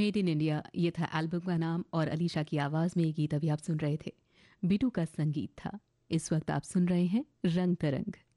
Made in India ये था album का नाम और अलीशा की आवाज में ये गीत अभी आप सुन रहे थे। बिटू का संगीत था। इस वक्त आप सुन रहे हैं रंग तरंग।